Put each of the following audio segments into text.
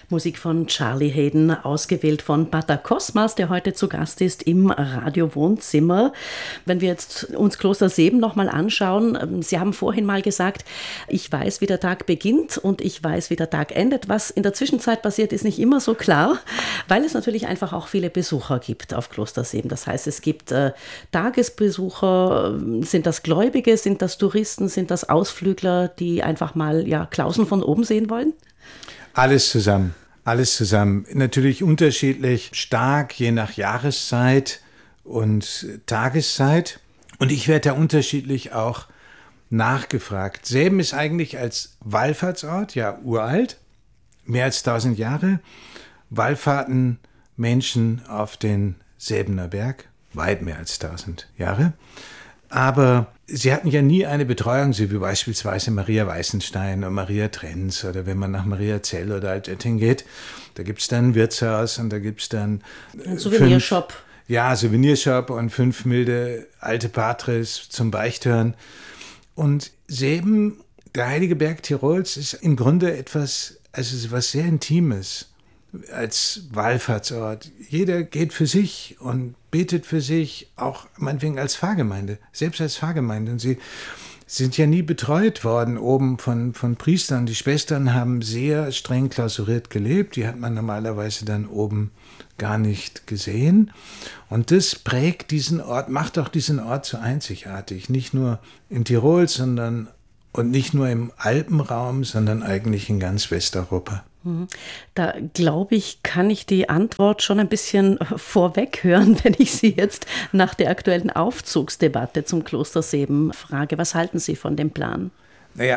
Musik von Charlie Haden, ausgewählt von Pater Cosmas, der heute zu Gast ist im Radio-Wohnzimmer. Wenn wir jetzt uns Kloster Seeben nochmal anschauen, Sie haben vorhin mal gesagt, ich weiß, wie der Tag beginnt und ich weiß, wie der Tag endet. Was in der Zwischenzeit passiert, ist nicht immer so klar, weil es natürlich einfach auch viele Besucher gibt auf Kloster Seeben. Das heißt, es gibt Tagesbesucher, sind das Gläubige, sind das Touristen, sind das Ausflügler, die einfach mal Klausen von oben sehen wollen? Alles zusammen. Alles zusammen. Natürlich unterschiedlich stark, je nach Jahreszeit und Tageszeit. Und ich werde da unterschiedlich auch nachgefragt. Seeben ist eigentlich als Wallfahrtsort, ja uralt, mehr als 1000 Jahre. Wallfahrten Menschen auf den Säbener Berg, weit mehr als 1000 Jahre. Aber sie hatten ja nie eine Betreuung, so wie beispielsweise Maria Weißenstein und Maria Trenz oder wenn man nach Mariazell oder Altötting geht, da gibt es dann ein Wirtshaus und da gibt es dann ein Souvenirshop. Souvenirshop und 5 milde alte Patres zum Beichthören. Und Seeben, der Heilige Berg Tirols, ist im Grunde etwas, also was sehr Intimes als Wallfahrtsort. Jeder geht für sich und betet für sich, auch meinetwegen als Pfarrgemeinde, selbst als Pfarrgemeinde. Und sie sind ja nie betreut worden oben von Priestern. Die Schwestern haben sehr streng klausuriert gelebt. Die hat man normalerweise dann oben gar nicht gesehen. Und das prägt diesen Ort, macht auch diesen Ort so einzigartig. Nicht nur in Tirol, und nicht nur im Alpenraum, sondern eigentlich in ganz Westeuropa. Da glaube ich, kann ich die Antwort schon ein bisschen vorweg hören, wenn ich Sie jetzt nach der aktuellen Aufzugsdebatte zum Kloster Seeben frage. Was halten Sie von dem Plan? Naja,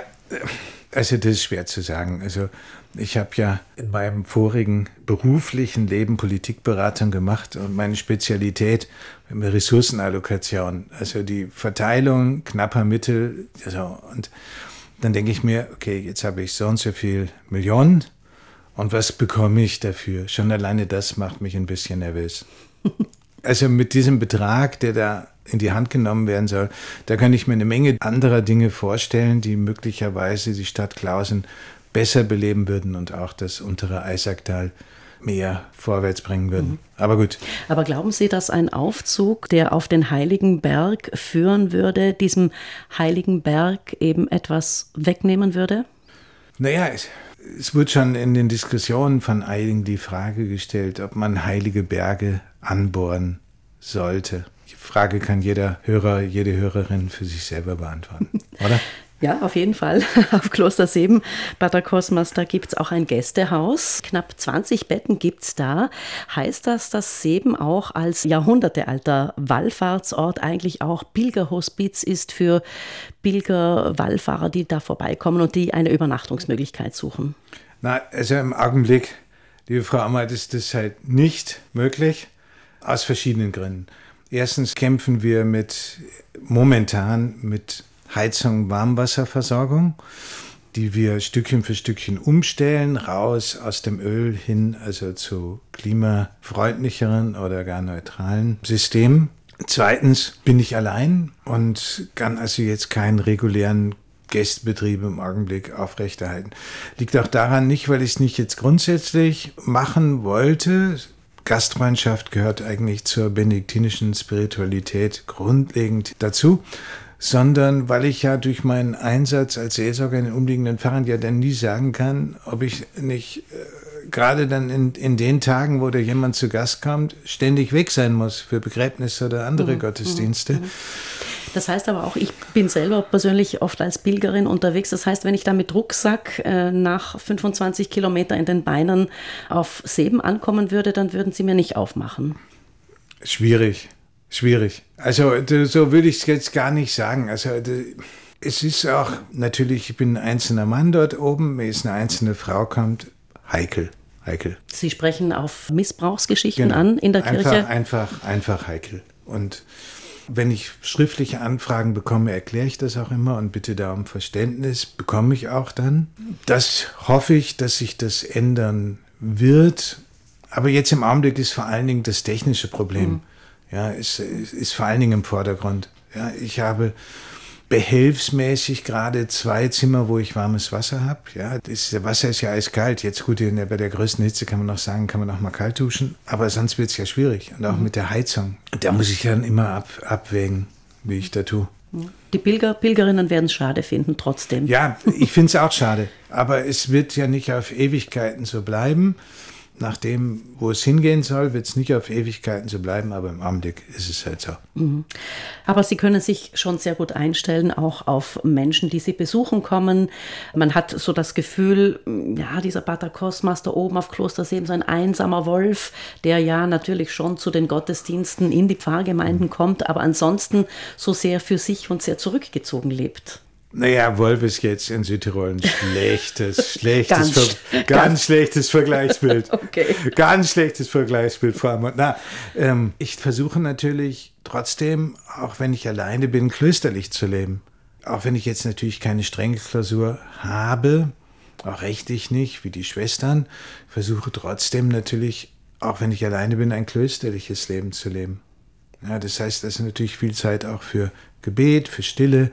also das ist schwer zu sagen. Also ich habe ja in meinem vorigen beruflichen Leben Politikberatung gemacht und meine Spezialität Ressourcenallokation, also die Verteilung knapper Mittel. Also, und dann denke ich mir, okay, jetzt habe ich so und so viel Millionen. Und was bekomme ich dafür? Schon alleine das macht mich ein bisschen nervös. Also mit diesem Betrag, der da in die Hand genommen werden soll, da kann ich mir eine Menge anderer Dinge vorstellen, die möglicherweise die Stadt Klausen besser beleben würden und auch das untere Eisacktal mehr vorwärts bringen würden. Aber gut. Aber glauben Sie, dass ein Aufzug, der auf den Heiligen Berg führen würde, diesem Heiligen Berg eben etwas wegnehmen würde? Naja, es wird schon in den Diskussionen von einigen die Frage gestellt, ob man heilige Berge anbohren sollte. Die Frage kann jeder Hörer, jede Hörerin für sich selber beantworten, oder? Ja, auf jeden Fall. Auf Kloster Seeben, Pater Cosmas, da gibt es auch ein Gästehaus. Knapp 20 Betten gibt es da. Heißt das, dass Seeben auch als jahrhundertealter Wallfahrtsort eigentlich auch Pilgerhospiz ist für Pilger, Wallfahrer, die da vorbeikommen und die eine Übernachtungsmöglichkeit suchen? Na, also im Augenblick, liebe Frau Amert, ist das halt nicht möglich, aus verschiedenen Gründen. Erstens kämpfen wir momentan mit Heizung, Warmwasserversorgung, die wir Stückchen für Stückchen umstellen, raus aus dem Öl hin, also zu klimafreundlicheren oder gar neutralen Systemen. Zweitens bin ich allein und kann also jetzt keinen regulären Gästebetrieb im Augenblick aufrechterhalten. Liegt auch daran nicht, weil ich es nicht jetzt grundsätzlich machen wollte. Gastfreundschaft gehört eigentlich zur benediktinischen Spiritualität grundlegend dazu, sondern weil ich ja durch meinen Einsatz als Seelsorger in den umliegenden Pfarren ja dann nie sagen kann, ob ich nicht gerade dann in den Tagen, wo da jemand zu Gast kommt, ständig weg sein muss für Begräbnisse oder andere Gottesdienste. Das heißt aber auch, ich bin selber persönlich oft als Pilgerin unterwegs. Das heißt, wenn ich da mit Rucksack nach 25 Kilometer in den Beinen auf Seeben ankommen würde, dann würden Sie mir nicht aufmachen. Schwierig. Also so würde ich es jetzt gar nicht sagen. Also es ist auch natürlich, ich bin ein einzelner Mann dort oben, wenn jetzt eine einzelne Frau kommt, heikel. Sie sprechen auf Missbrauchsgeschichten an in der Kirche? Einfach heikel. Und wenn ich schriftliche Anfragen bekomme, erkläre ich das auch immer und bitte da um Verständnis, bekomme ich auch dann. Das hoffe ich, dass sich das ändern wird. Aber jetzt im Augenblick ist vor allen Dingen das technische Problem. Ja, ist vor allen Dingen im Vordergrund. Ja, ich habe behelfsmäßig gerade 2 Zimmer, wo ich warmes Wasser habe. Ja, das Wasser ist ja eiskalt. Jetzt gut, bei der größten Hitze kann man noch sagen, kann man auch mal kalt duschen. Aber sonst wird es ja schwierig. Und auch mit der Heizung. Da muss ich dann immer abwägen, wie ich da tue. Die Pilgerinnen werden es schade finden, trotzdem. Ja, ich finde es auch schade. Aber es wird ja nicht auf Ewigkeiten so bleiben. Nach dem, wo es hingehen soll, wird es nicht auf Ewigkeiten so bleiben, aber im Augenblick ist es halt so. Aber Sie können sich schon sehr gut einstellen, auch auf Menschen, die Sie besuchen kommen. Man hat so das Gefühl, ja, dieser Pater Cosmas da oben auf Klosterseen, so ein einsamer Wolf, der ja natürlich schon zu den Gottesdiensten in die Pfarrgemeinden kommt, aber ansonsten so sehr für sich und sehr zurückgezogen lebt. Naja, Wolf ist jetzt in Südtirol ein ganz schlechtes Vergleichsbild. Okay. Ganz schlechtes Vergleichsbild vor allem. Ich versuche natürlich trotzdem, auch wenn ich alleine bin, klösterlich zu leben. Auch wenn ich jetzt natürlich keine strenge Klausur habe, auch rechtlich nicht, wie die Schwestern, versuche trotzdem natürlich, auch wenn ich alleine bin, ein klösterliches Leben zu leben. Ja, das heißt, das ist natürlich viel Zeit auch für Gebet, für Stille,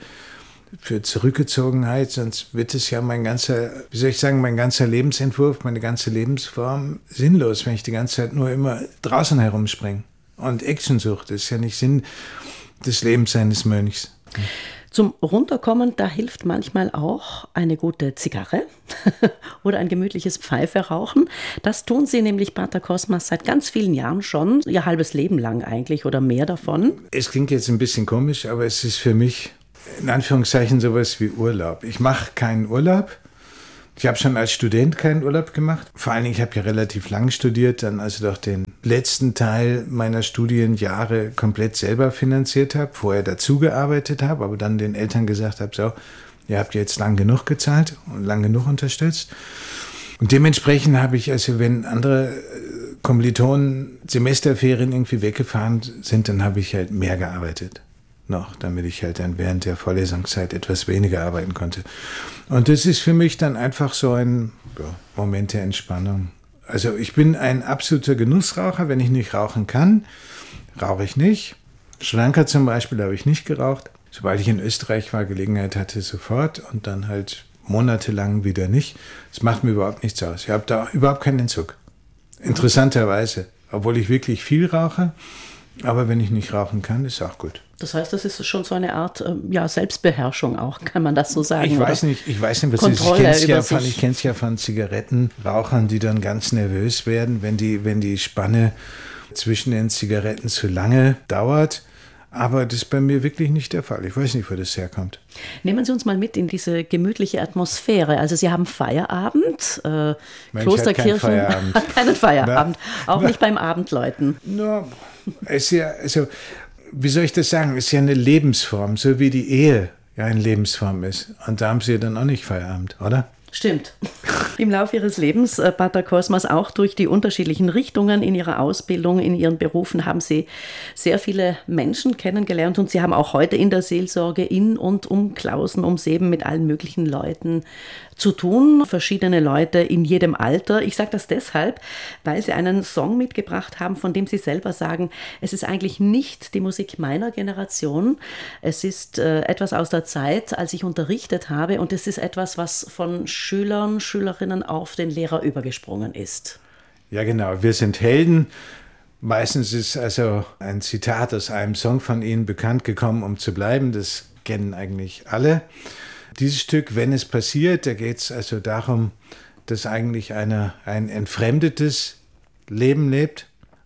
für Zurückgezogenheit, sonst wird es ja mein ganzer Lebensentwurf, meine ganze Lebensform sinnlos, wenn ich die ganze Zeit nur immer draußen herumspringe und Action suche. Das ist ja nicht Sinn des Lebens eines Mönchs. Zum Runterkommen, da hilft manchmal auch eine gute Zigarre oder ein gemütliches Pfeife rauchen. Das tun Sie nämlich, Pater Cosmas, seit ganz vielen Jahren schon, Ihr halbes Leben lang eigentlich oder mehr davon. Es klingt jetzt ein bisschen komisch, aber es ist für mich in Anführungszeichen sowas wie Urlaub. Ich mache keinen Urlaub. Ich habe schon als Student keinen Urlaub gemacht. Vor allen Dingen, ich habe ja relativ lang studiert, dann also doch den letzten Teil meiner Studienjahre komplett selber finanziert habe, vorher dazugearbeitet habe, aber dann den Eltern gesagt habe, so, ihr habt jetzt lang genug gezahlt und lang genug unterstützt. Und dementsprechend habe ich, also wenn andere Kommilitonen Semesterferien irgendwie weggefahren sind, dann habe ich halt mehr gearbeitet. Noch, damit ich halt dann während der Vorlesungszeit etwas weniger arbeiten konnte. Und das ist für mich dann einfach so ein Moment der Entspannung. Also ich bin ein absoluter Genussraucher. Wenn ich nicht rauchen kann, rauche ich nicht. Sri Lanka zum Beispiel habe ich nicht geraucht. Sobald ich in Österreich war, Gelegenheit hatte, sofort und dann halt monatelang wieder nicht. Das macht mir überhaupt nichts aus. Ich habe da überhaupt keinen Entzug. Interessanterweise, obwohl ich wirklich viel rauche. Aber wenn ich nicht rauchen kann, ist auch gut. Das heißt, das ist schon so eine Art Selbstbeherrschung auch, kann man das so sagen? Ich weiß nicht, was Kontrolle ist. Ich kenne es ja von Zigarettenrauchern, die dann ganz nervös werden, wenn die Spanne zwischen den Zigaretten zu lange dauert. Aber das ist bei mir wirklich nicht der Fall. Ich weiß nicht, wo das herkommt. Nehmen Sie uns mal mit in diese gemütliche Atmosphäre. Also Sie haben Feierabend, Klosterkirchen hat keinen Feierabend, auch nicht beim Abendläuten. No, es ist ja, also, wie soll ich das sagen? Es ist ja eine Lebensform, so wie die Ehe ja eine Lebensform ist. Und da haben Sie ja dann auch nicht Feierabend, oder? Stimmt. Im Laufe Ihres Lebens, Pater Cosmas, auch durch die unterschiedlichen Richtungen in Ihrer Ausbildung, in Ihren Berufen, haben Sie sehr viele Menschen kennengelernt und Sie haben auch heute in der Seelsorge in und um Klausen, um Seeben mit allen möglichen Leuten zu tun. Verschiedene Leute in jedem Alter. Ich sage das deshalb, weil Sie einen Song mitgebracht haben, von dem Sie selber sagen, es ist eigentlich nicht die Musik meiner Generation. Es ist etwas aus der Zeit, als ich unterrichtet habe und es ist etwas, was von Schülern, Schülerinnen auf den Lehrer übergesprungen ist. Ja, genau. Wir sind Helden. Meistens ist also ein Zitat aus einem Song von Ihnen bekannt gekommen, um zu bleiben. Das kennen eigentlich alle. Dieses Stück, wenn es passiert, da geht es also darum, dass eigentlich ein entfremdetes Leben lebt.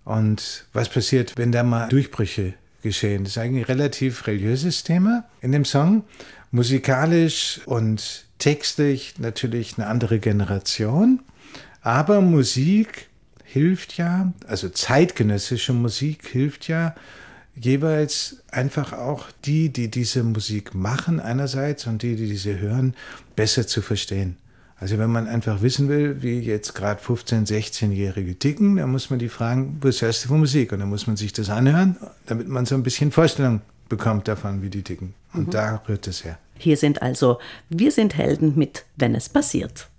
Und was passiert, wenn da mal Durchbrüche geschehen? Das ist eigentlich ein relativ religiöses Thema in dem Song. Musikalisch und textlich natürlich eine andere Generation. Aber Musik hilft ja, also zeitgenössische Musik hilft ja, jeweils einfach auch die diese Musik machen einerseits und die diese hören, besser zu verstehen. Also wenn man einfach wissen will, wie jetzt gerade 15-, 16-Jährige ticken, dann muss man die fragen, was hörst du für Musik? Und dann muss man sich das anhören, damit man so ein bisschen Vorstellung bekommt davon, wie die ticken. Und da rührt es her. Hier sind also Wir sind Helden mit Wenn es passiert.